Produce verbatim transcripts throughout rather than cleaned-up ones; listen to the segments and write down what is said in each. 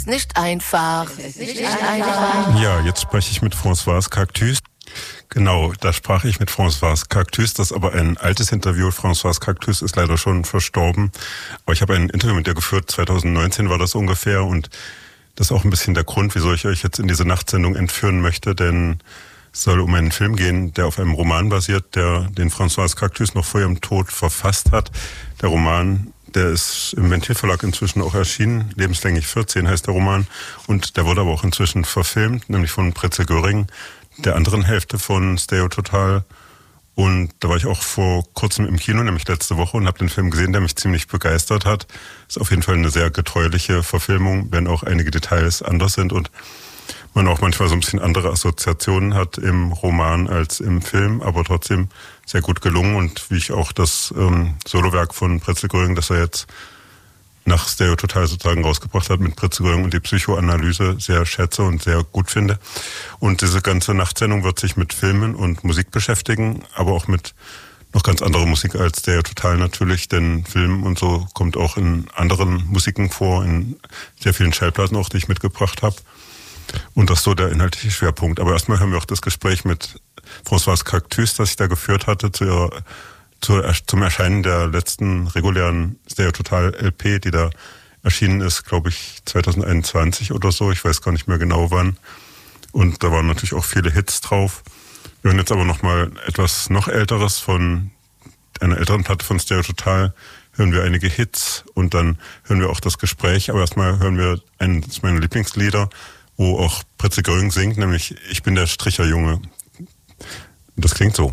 nicht einfach. Es ist nicht einfach. Ja, jetzt spreche ich mit Françoise Cactus. Genau, da sprach ich mit Françoise Cactus. Das ist aber ein altes Interview. Françoise Cactus ist leider schon verstorben. Aber ich habe ein Interview mit ihr geführt. zwanzig neunzehn war das ungefähr. Und das ist auch ein bisschen der Grund, wieso ich euch jetzt in diese Nachtsendung entführen möchte. Denn es soll um einen Film gehen, der auf einem Roman basiert, der den Françoise Cactus noch vor ihrem Tod verfasst hat. Der Roman, der ist im Ventilverlag inzwischen auch erschienen. Lebenslänglich vierzehn heißt der Roman. Und der wurde aber auch inzwischen verfilmt, nämlich von Pritzel Göring, der anderen Hälfte von Stereo Total. Und da war ich auch vor kurzem im Kino, nämlich letzte Woche, und habe den Film gesehen, der mich ziemlich begeistert hat. Ist auf jeden Fall eine sehr getreuliche Verfilmung, wenn auch einige Details anders sind und man auch manchmal so ein bisschen andere Assoziationen hat im Roman als im Film, aber trotzdem sehr gut gelungen. Und wie ich auch das ähm, Solowerk von Pritzel Göring, das er jetzt nach Stereo Total sozusagen rausgebracht hat mit Pritzel Göring und die Psychoanalyse, sehr schätze und sehr gut finde. Und diese ganze Nachtsendung wird sich mit Filmen und Musik beschäftigen, aber auch mit noch ganz anderer Musik als Stereo Total natürlich, denn Film und so kommt auch in anderen Musiken vor, in sehr vielen Schallplatten auch, die ich mitgebracht habe. Und das ist so der inhaltliche Schwerpunkt. Aber erstmal hören wir auch das Gespräch mit Françoise Cactus, das ich da geführt hatte, zu ihrer, zu, zum Erscheinen der letzten regulären Stereo Total L P, die da erschienen ist, glaube ich, zwanzig einundzwanzig oder so. Ich weiß gar nicht mehr genau wann. Und da waren natürlich auch viele Hits drauf. Wir hören jetzt aber nochmal etwas noch Älteres von einer älteren Platte von Stereo Total. Hören wir einige Hits und dann hören wir auch das Gespräch. Aber erstmal hören wir eines meiner Lieblingslieder, wo auch Pritzel Göring singt, nämlich Ich bin der Stricherjunge. Das klingt so.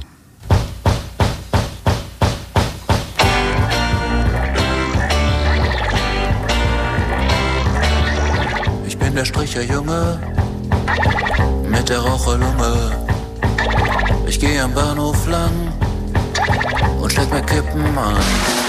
Ich bin der Stricherjunge mit der Raucherlunge. Ich gehe am Bahnhof lang und steck mir Kippen an.